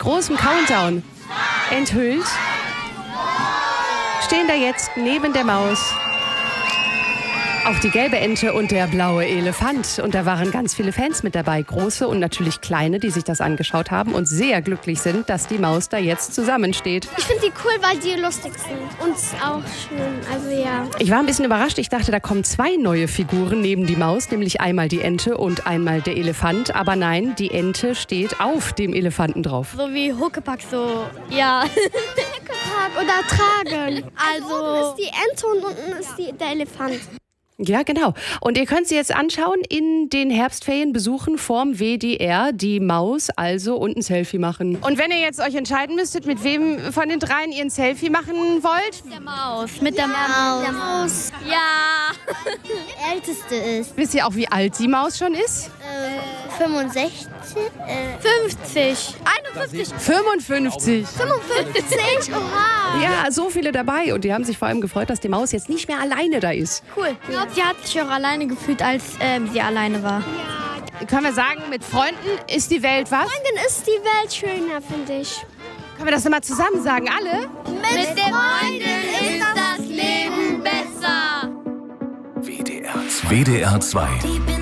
großem Countdown enthüllt, stehen da jetzt neben der Maus auch die gelbe Ente und der blaue Elefant. Und da waren ganz viele Fans mit dabei, große und natürlich kleine, die sich das angeschaut haben und sehr glücklich sind, dass die Maus da jetzt zusammensteht. Ich finde die cool, weil die lustig sind und auch schön, also ja. Ich war ein bisschen überrascht. Ich dachte, da kommen 2 neue Figuren neben die Maus, nämlich einmal die Ente und einmal der Elefant. Aber nein, die Ente steht auf dem Elefanten drauf. So wie Huckepack, so, ja. Huckepack oder tragen. Also oben ist die Ente und unten ist der Elefant. Ja, genau. Und ihr könnt sie jetzt anschauen, in den Herbstferien besuchen vorm WDR, die Maus also, und ein Selfie machen. Und wenn ihr jetzt euch entscheiden müsstet, mit wem von den 3 ihr ein Selfie machen wollt? Der Maus. Mit der Maus. Der Maus. Ja. Die älteste ist. Wisst ihr auch, wie alt die Maus schon ist? 65. 50. 51. 55. 55. Oha. Ja, so viele dabei. Und die haben sich vor allem gefreut, dass die Maus jetzt nicht mehr alleine da ist. Cool. Ich glaube, sie hat sich auch alleine gefühlt, als sie alleine war. Können wir sagen, mit Freunden ist die Welt was? Freunden ist die Welt schöner, finde ich. Können wir das nochmal zusammen sagen, alle? Mit den Freunden ist das Leben besser. WDR 2.